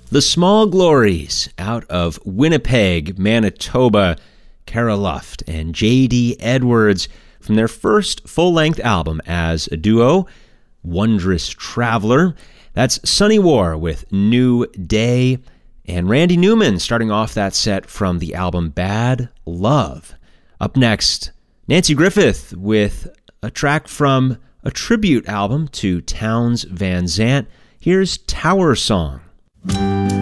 The Small Glories out of Winnipeg, Manitoba, Cara Luft and J.D. Edwards from their first full-length album as a duo, Wondrous Traveler. That's Sunny War with New Day, and Randy Newman starting off that set from the album Bad Love. Up next, Nanci Griffith with a track from a tribute album to Townes Van Zandt. Here's Tower Song.